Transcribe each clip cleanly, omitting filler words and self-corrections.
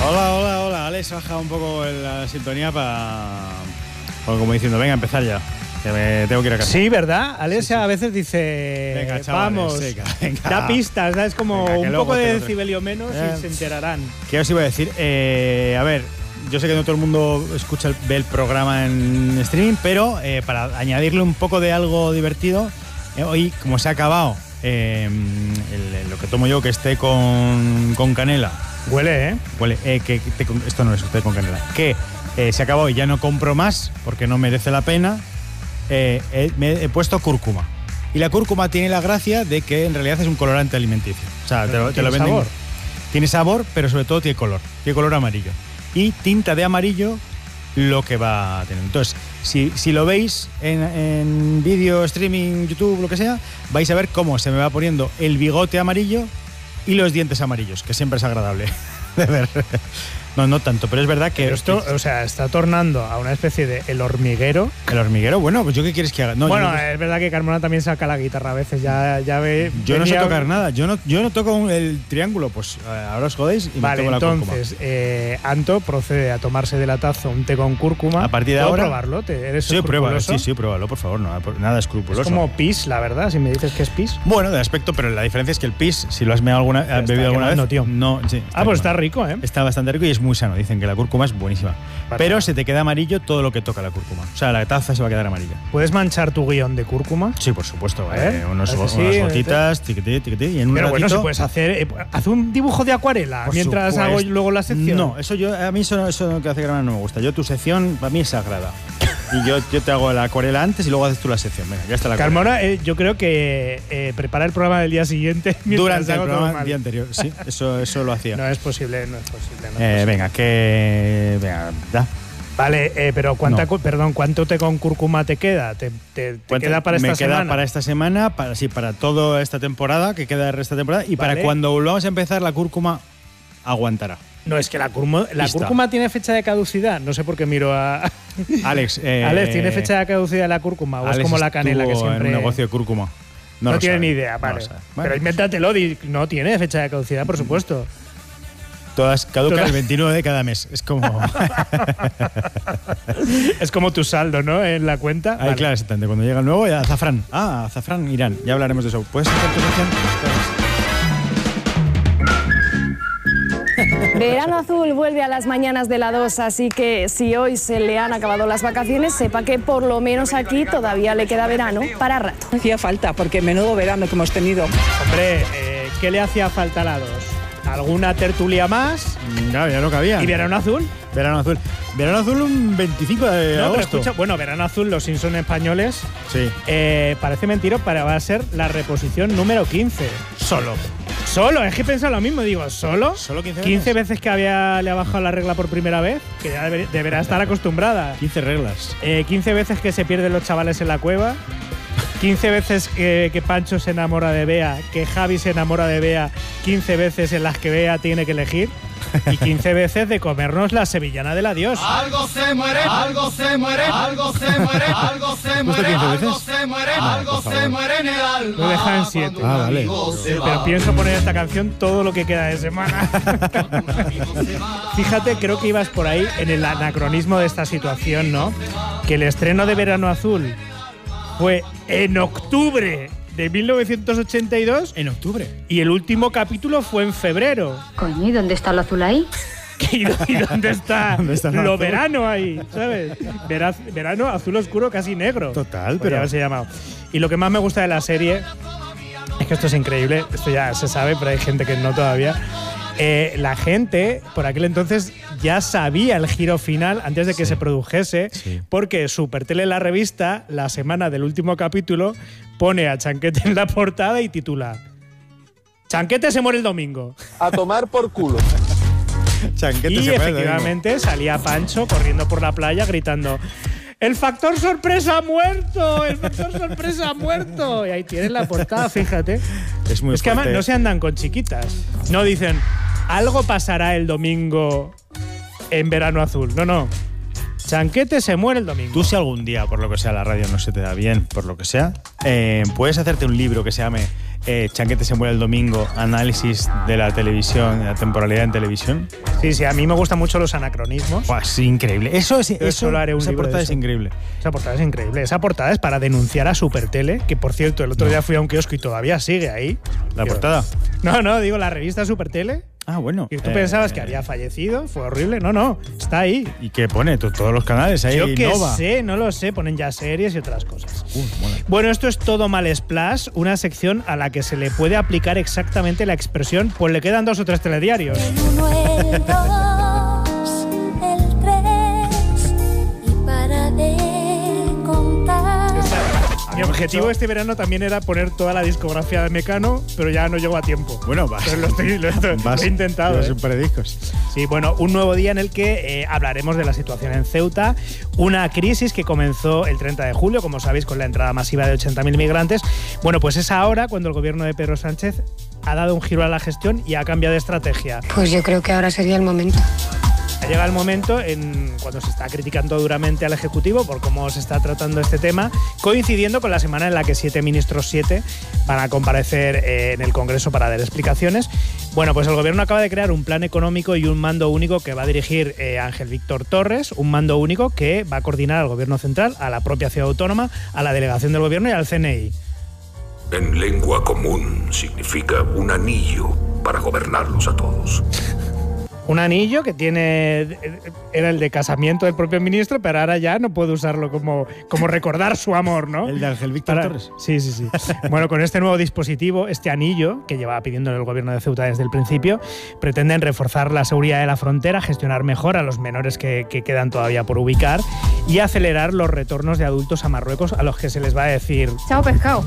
Hola, Alex, baja un poco la sintonía para como diciendo, venga, a empezar ya, que me tengo que ir a casa. Sí, ¿verdad? Alex a veces dice, venga, chavales, vamos, venga. da pistas, ¿sabes? Como venga, un poco de decibelio menos y se enterarán. ¿Qué os iba a decir? A ver, yo sé que no todo el mundo ve el programa en streaming, pero para añadirle un poco de algo divertido, hoy, como se ha acabado lo que tomo yo, que esté con canela. Huele, Huele, esto no es té con canela. Que se acabó y ya no compro más porque no merece la pena. Me he puesto cúrcuma. Y la cúrcuma tiene la gracia de que en realidad es un colorante alimenticio. O sea, te lo venden. Sabor. Tiene sabor, pero sobre todo tiene color. Tiene color amarillo. Y tinta de amarillo lo que va a tener. Entonces, si lo veis en vídeo, streaming, YouTube, lo que sea, vais a ver cómo se me va poniendo el bigote amarillo y los dientes amarillos, que siempre es agradable de ver. No tanto, pero es verdad que... Pero esto, o sea, está tornando a una especie de El Hormiguero. ¿El Hormiguero? Bueno, pues ¿yo qué quieres que haga? No, bueno, es verdad que Carmona también saca la guitarra a veces, ya ve... Yo no sé tocar nada, yo no toco el triángulo, pues ahora os jodéis y vale, me tomo la cúrcuma. Entonces, Anto procede a tomarse de la taza un té con cúrcuma. A partir de ahora... ¿Puedo probarlo? ¿Eres escrupuloso? Sí, pruébalo, por favor, nada escrupuloso. Es como pis, la verdad, si me dices que es pis. Bueno, de aspecto, pero la diferencia es que el pis, si lo has bebido alguna vez... No, tío. No, sí, pues está rico, ¿eh? Está bastante rico y es muy sano, dicen que la cúrcuma es buenísima. Pero se te queda amarillo todo lo que toca la cúrcuma. O sea, la taza se va a quedar amarilla. ¿Puedes manchar tu guión de cúrcuma? Sí, por supuesto. Unas gotitas, tiquití, y en un pero ratito… bueno, si puedes hacer… haz un dibujo de acuarela por mientras supuesto. hago luego la sección. No, a mí eso que hace Carmona no me gusta. Tu sección para mí es sagrada. Y yo te hago la acuarela antes y luego haces tú la sección. Venga, ya está la acuarela. Carmona, yo creo que prepara el programa del día siguiente durante el programa del día anterior. Sí, eso lo hacía. No es posible. Venga, da. Vale, pero ¿cuánto té con cúrcuma te queda? ¿Te queda para esta semana? Me queda para esta semana, para toda esta temporada, que queda esta temporada, y para cuando volvamos a empezar la cúrcuma aguantará. No, es que la cúrcuma tiene fecha de caducidad. No sé por qué miro a… Alex, ¿tiene fecha de caducidad la cúrcuma? ¿O es como la canela que siempre… en un negocio de cúrcuma. No tiene ni idea, vale. Pero invéntatelo, no tiene fecha de caducidad, por supuesto. Todas caducan el 29 de cada mes. Es como… es como tu saldo, ¿no? En la cuenta. Ahí, claro, exactamente. Cuando llega el nuevo, ya azafrán. Azafrán Irán. Ya hablaremos de eso. ¿Puedes hacer tu sección? Verano Azul vuelve a las mañanas de la 2, así que si hoy se le han acabado las vacaciones, sepa que por lo menos aquí todavía le queda verano para rato. Hacía falta, porque menudo verano que hemos tenido. Hombre, ¿qué le hacía falta a la 2? ¿Alguna tertulia más? No, ya no cabía. ¿Y Verano Azul? Verano Azul un 25 de agosto. Pero escucha, bueno, Verano Azul, los Simpson españoles. Sí. Parece mentira, pero va a ser la reposición número 15. Solo, es que he pensado lo mismo, digo, ¿solo? ¿Solo 15 veces? 15 veces que le ha bajado la regla por primera vez, que ya deberá estar acostumbrada. 15 reglas. 15 veces que se pierden los chavales en la cueva. 15 veces que Pancho se enamora de Bea, que Javi se enamora de Bea, 15 veces en las que Bea tiene que elegir y 15 veces de comernos la sevillana del adiós. Algo se muere, algo se muere, algo se muere, algo se muere, algo se muere, algo se muere en el alma. Lo deja en 7. Vale. Pero pienso poner esta canción todo lo que queda de semana. Fíjate, creo que ibas por ahí en el anacronismo de esta situación, ¿no? Que el estreno de Verano Azul fue en octubre de 1982. En octubre. Y el último capítulo fue en febrero. Coño, ¿y dónde está lo azul ahí? ¿Y dónde está lo verano ahí? ¿Sabes? Verano azul oscuro, casi negro. Total, podría haberse llamado. Y lo que más me gusta de la serie es que esto es increíble. Esto ya se sabe, pero hay gente que no todavía. La gente, por aquel entonces, ya sabía el giro final antes de que se produjese, porque Supertele, la revista, la semana del último capítulo, pone a Chanquete en la portada y titula «Chanquete se muere el domingo». A tomar por culo. Chanquete y se muere efectivamente salía Pancho corriendo por la playa gritando «¡El factor sorpresa ha muerto! ¡El factor sorpresa ha muerto!». Y ahí tienen la portada, fíjate. Es que además no se andan con chiquitas. No dicen «algo pasará el domingo en Verano Azul». No. Chanquete se muere el domingo. Tú, si algún día, por lo que sea, la radio no se te da bien, por lo que sea, puedes hacerte un libro que se llame Chanquete se muere el domingo, análisis de la televisión, de la temporalidad en televisión. Sí, a mí me gustan mucho los anacronismos. Buah, es increíble. Eso lo haré un esa libro portada de es eso. increíble. Esa portada es increíble. Esa portada es para denunciar a Supertele, que por cierto, el otro día fui a un kiosco y todavía sigue ahí. ¿La portada? No, digo la revista Supertele. Ah, bueno. Y tú pensabas que había fallecido, fue horrible. No, está ahí. ¿Y qué pone? Todos los canales ahí. Yo qué Nova. sé, no lo sé, ponen ya series y otras cosas. Mola. Bueno, esto es Todo Mal Splash, una sección a la que se le puede aplicar exactamente la expresión pues le quedan 2 o 3 telediarios. El 1, el 2, el 3 y para de contar. Mi objetivo este verano también era poner toda la discografía de Mecano, pero ya no llego a tiempo. Bueno, vas. Entonces lo he intentado. Vas un par de discos. Sí, bueno, un nuevo día en el que hablaremos de la situación en Ceuta, una crisis que comenzó el 30 de julio, como sabéis, con la entrada masiva de 80.000 migrantes. Bueno, pues es ahora cuando el gobierno de Pedro Sánchez ha dado un giro a la gestión y ha cambiado de estrategia. Pues yo creo que ahora sería el momento. Ha llegado el momento cuando se está criticando duramente al Ejecutivo por cómo se está tratando este tema, coincidiendo con la semana en la que 7 ministros van a comparecer en el Congreso para dar explicaciones. Bueno, pues el Gobierno acaba de crear un plan económico y un mando único que va a dirigir Ángel Víctor Torres, un mando único que va a coordinar al Gobierno central, a la propia ciudad autónoma, a la delegación del Gobierno y al CNI. En lengua común significa un anillo para gobernarlos a todos. Un anillo que era el de casamiento del propio ministro, pero ahora ya no puede usarlo como recordar su amor, ¿no? El de Ángel Víctor Torres. Sí. Bueno, con este nuevo dispositivo, este anillo, que llevaba pidiendo el gobierno de Ceuta desde el principio, pretenden reforzar la seguridad de la frontera, gestionar mejor a los menores que quedan todavía por ubicar y acelerar los retornos de adultos a Marruecos a los que se les va a decir Chao, pescado.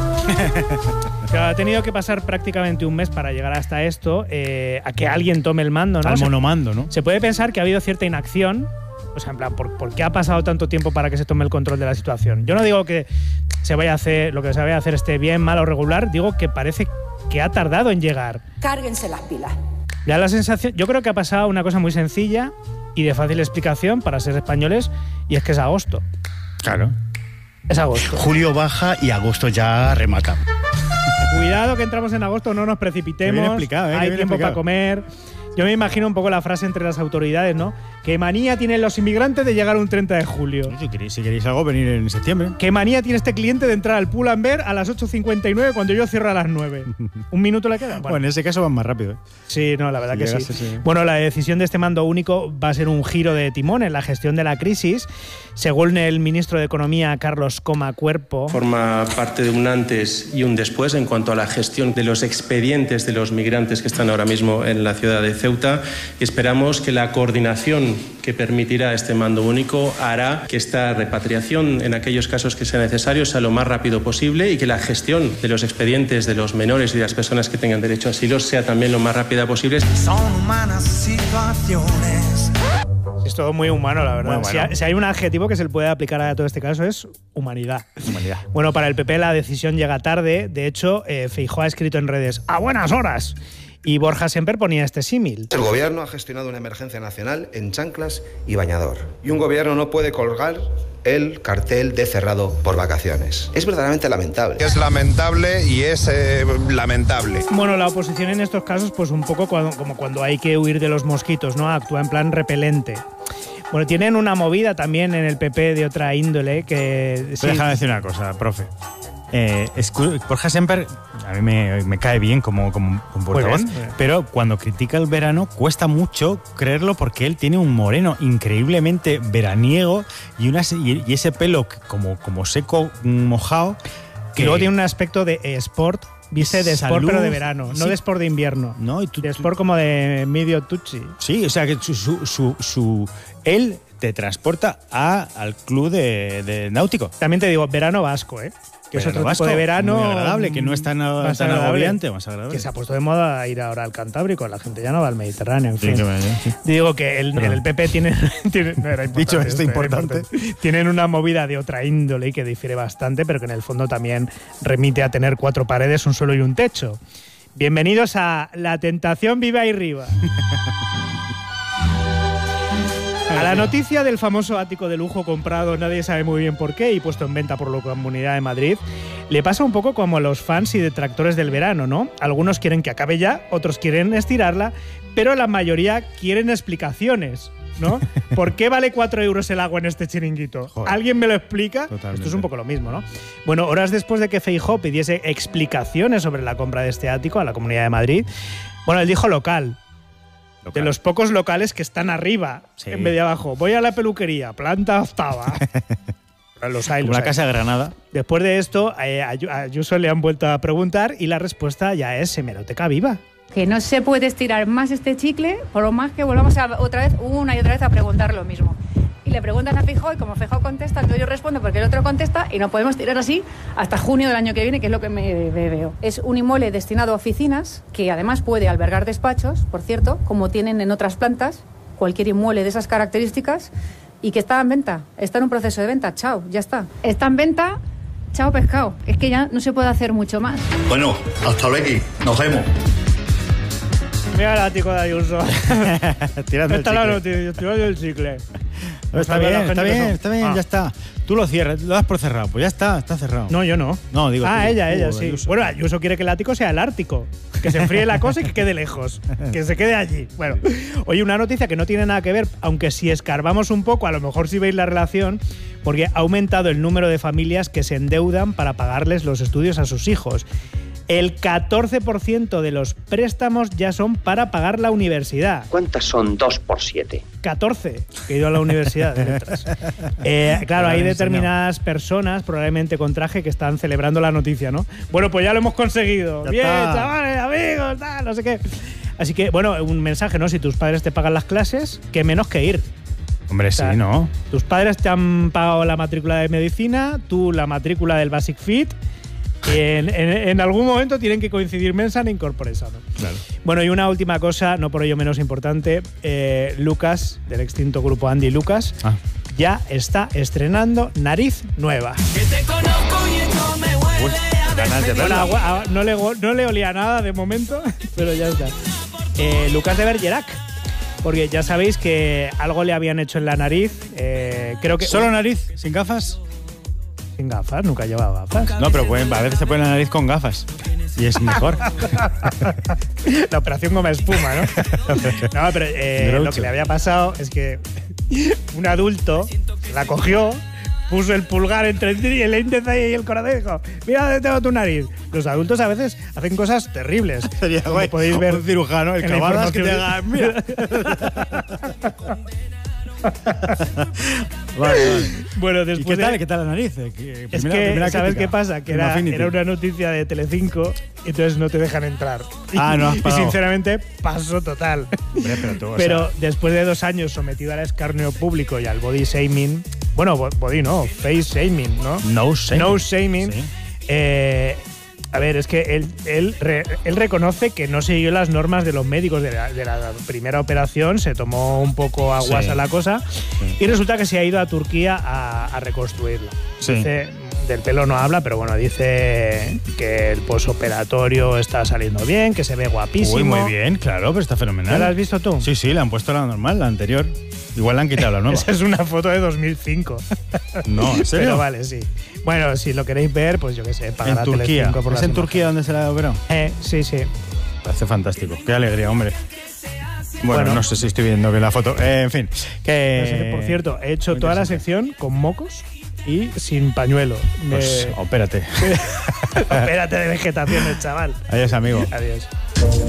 Ha tenido que pasar prácticamente un mes para llegar hasta esto, a que alguien tome el mando, ¿no? Al monomando, ¿no? Se puede pensar que ha habido cierta inacción, o sea, en plan, ¿por qué ha pasado tanto tiempo para que se tome el control de la situación? Yo no digo que se vaya a hacer, lo que se vaya a hacer esté bien, mal o regular, digo que parece que ha tardado en llegar. Cárguense las pilas. Ya la sensación, yo creo que ha pasado una cosa muy sencilla y de fácil explicación para ser españoles, y es que es agosto. Claro. Es agosto. Julio baja y agosto ya remata. Cuidado que entramos en agosto, no nos precipitemos. Qué bien explicado, Hay bien tiempo explicado. para comer. Yo me imagino un poco la frase entre las autoridades, ¿no? ¿Qué manía tienen los inmigrantes de llegar un 30 de julio? Si queréis algo, venir en septiembre. ¿Qué manía tiene este cliente de entrar al Pull&Bear a las 8:59 cuando yo cierro a las 9? ¿Un minuto le queda? Bueno, en ese caso van más rápido. Sí, no, la verdad Si que llegase, sí. sí. Bueno, la decisión de este mando único va a ser un giro de timón en la gestión de la crisis. Según el ministro de Economía, Carlos Coma Cuerpo, Forma parte de un antes y un después en cuanto a la gestión de los expedientes de los migrantes que están ahora mismo en la ciudad de Ceuta. Esperamos que la coordinación que permitirá este mando único hará que esta repatriación, en aquellos casos que sea necesario, sea lo más rápido posible y que la gestión de los expedientes de los menores y de las personas que tengan derecho a asilo sea también lo más rápida posible. Son humanas situaciones. es todo muy humano, la verdad. Muy bueno. Si hay un adjetivo que se le puede aplicar a todo este caso es humanidad. Humanidad. Bueno, para el PP la decisión llega tarde. De hecho, Feijóo ha escrito en redes ¡a buenas horas! Y Borja Semper ponía este símil. El gobierno ha gestionado una emergencia nacional en chanclas y bañador. Y un gobierno no puede colgar el cartel de cerrado por vacaciones. Es verdaderamente lamentable. Es lamentable y es lamentable. Bueno, la oposición en estos casos, pues un poco como cuando hay que huir de los mosquitos, ¿no? Actúa en plan repelente. Bueno, tienen una movida también en el PP de otra índole que... Sí. Déjame decir una cosa, profe. Borja Semper a mí me cae bien como portavoz, pero cuando critica el verano cuesta mucho creerlo porque él tiene un moreno increíblemente veraniego y ese pelo como seco, mojado. Que luego tiene un aspecto de sport, viste, de sport pero de verano, sí. No de sport de invierno. No, de sport como de medio tucci. Sí, o sea que él te transporta al club de náutico. También te digo, verano vasco, ¿eh? Que es otro tipo de verano muy agradable, que no es tan agobiante, más agradable. Que se ha puesto de moda ir ahora al Cantábrico, la gente ya no va al Mediterráneo, en fin. Sí. Digo que en el PP tienen no era dicho esto importante. Tienen una movida de otra índole y que difiere bastante, pero que en el fondo también remite a tener 4 paredes, un suelo y un techo. Bienvenidos a La Tentación Viva y Riva. A la noticia del famoso ático de lujo comprado, nadie sabe muy bien por qué, y puesto en venta por la Comunidad de Madrid, le pasa un poco como a los fans y detractores del verano, ¿no? Algunos quieren que acabe ya, otros quieren estirarla, pero la mayoría quieren explicaciones, ¿no? ¿Por qué vale 4 euros el agua en este chiringuito? Joder. ¿Alguien me lo explica? Totalmente. Esto es un poco lo mismo, ¿no? Bueno, horas después de que Feijóo pidiese explicaciones sobre la compra de este ático a la Comunidad de Madrid, bueno, él dijo local. De los pocos locales que están arriba, Sí. en vez de abajo. Voy a la peluquería, planta octava. Los hay, Como los la hay. Casa de Granada. Después de esto, a Ayuso le han vuelto a preguntar y la respuesta ya es hemeroteca viva. Que no se puede estirar más este chicle, por lo más que volvamos otra vez, una y otra vez a preguntar lo mismo. Y le preguntan a Feijóo y como Feijóo contesta, entonces yo respondo porque el otro contesta y no podemos tirar así hasta junio del año que viene, que es lo que me veo. Es un inmueble destinado a oficinas que además puede albergar despachos, por cierto, como tienen en otras plantas, cualquier inmueble de esas características, y que está en venta, está en un proceso de venta, chao, ya está. Está en venta, chao pescado, es que ya no se puede hacer mucho más. Bueno, hasta luego, nos vemos. Mira el ático de Ayuso. Tirando el Está la chicle. noticia, tirando el chicle. Está bien, ya está. Tú lo cierras, lo das por cerrado. Pues ya está cerrado. No, yo no. No, digo tú. ella, Tú, sí. Ayuso. Bueno, Ayuso quiere que el ático sea el Ártico. Que se enfríe la cosa y que quede lejos. Que se quede allí. Bueno, oye, una noticia que no tiene nada que ver, aunque si escarbamos un poco, a lo mejor sí veis la relación, porque ha aumentado el número de familias que se endeudan para pagarles los estudios a sus hijos. El 14% de los préstamos ya son para pagar la universidad. ¿Cuántas son 2 por 7? 14 que he ido a la universidad de letras. Claro, hay determinadas personas, probablemente con traje, que están celebrando la noticia, ¿no? Bueno, pues ya lo hemos conseguido. Ya Bien, está. chavales, amigos, tal, no sé qué. Así que, bueno, un mensaje, ¿no? Si tus padres te pagan las clases, qué menos que ir. Hombre, O sea, sí, ¿no? Tus padres te han pagado la matrícula de medicina, tú la matrícula del Basic Fit. Y en algún momento tienen que coincidir mensa en incorpore sano. Claro. Bueno, y una última cosa, no por ello menos importante, Lucas, del extinto grupo Andy Lucas, ya está estrenando nariz nueva. Uy, ganas de verlo. No le olía nada de momento, pero ya está. Lucas de Bergerac, porque ya sabéis que algo le habían hecho en la nariz. Creo que ¿Solo nariz? ¿Sin gafas? Sin gafas, nunca llevaba gafas. No, pero a veces se pone la nariz con gafas. Y es mejor. La operación goma espuma, ¿no? No, pero lo que le había pasado es que un adulto la cogió, puso el pulgar entre el índice y el corazón y dijo: mira dónde tengo tu nariz. Los adultos a veces hacen cosas terribles. Sería como guay, podéis ver un cirujano, el en la Cavadas, que te información. haga… Mira. Vale. Bueno, ¿Y después qué tal la nariz? Es que, ¿sabes qué pasa? Que era una noticia de Telecinco, entonces no te dejan entrar. No has y pagado. sinceramente, paso total. Hombre, pero Pero después de 2 años sometido al escarnio público y al body shaming, bueno, body no, face shaming, ¿no? No shaming. No shaming. Sí. A ver, es que él reconoce que no siguió las normas de los médicos de la primera operación, se tomó un poco aguas a la cosa y resulta que se ha ido a Turquía a reconstruirlo. Sí. Dice, del pelo no habla, pero bueno, dice que el posoperatorio está saliendo bien, que se ve guapísimo. Uy, muy bien, claro, pero está fenomenal. ¿Ya la has visto tú? Sí, le han puesto la normal, la anterior. Igual le han quitado la nueva. Esa es una foto de 2005. No, ¿en serio? Pero vale, sí. Bueno, si lo queréis ver, pues yo qué sé, pagar En a Turquía. Telecinco por ¿Es las en Turquía donde se la ha operado? Sí. Parece fantástico. Qué alegría, hombre. Bueno, no sé si estoy viendo bien la foto. En fin. Que… Por cierto, he hecho toda la sección con mocos y sin pañuelo. Pues opérate. Opérate de vegetaciones, chaval. Adiós, amigo. Adiós.